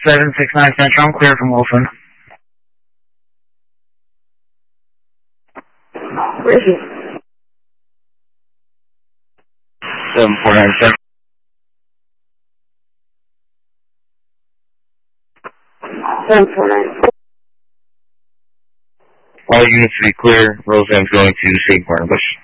769 Central, I'm clear from Wilson. Where is he? 7497. 749. All units to be clear. Roseanne's going to St. Barnabas.